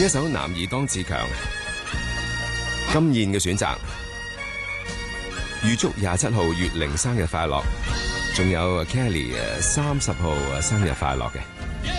一首男兒當自強，金燕嘅選擇，預祝27號月齡生日快樂，仲有 Kelly 30號生日快樂嘅。